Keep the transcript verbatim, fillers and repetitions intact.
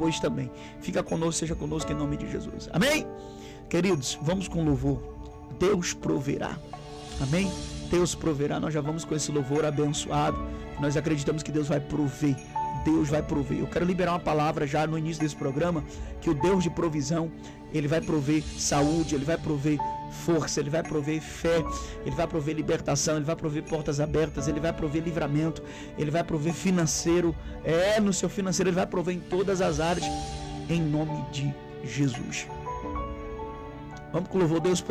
depois também. Fica conosco, seja conosco em nome de Jesus. Amém? Queridos, vamos com louvor. Deus proverá. Amém? Deus proverá. Nós já vamos com esse louvor abençoado. Nós acreditamos que Deus vai prover. Deus vai prover. Eu quero liberar uma palavra já no início desse programa, que o Deus de provisão, Ele vai prover saúde, Ele vai prover força, Ele vai prover fé, Ele vai prover libertação, Ele vai prover portas abertas, Ele vai prover livramento, Ele vai prover financeiro, é, no seu financeiro Ele vai prover em todas as áreas, em nome de Jesus. Vamos com o louvor. Deus prover.